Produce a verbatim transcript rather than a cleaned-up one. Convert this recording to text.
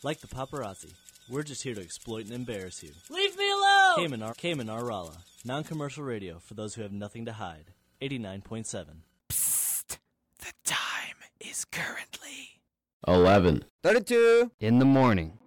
Like the paparazzi, we're just here to exploit and embarrass you. Leave me alone! Cayman, Ar- Cayman Arala, non-commercial radio for those who have nothing to hide. eighty-nine point seven. Psst! The time is currently eleven thirty-two in the morning.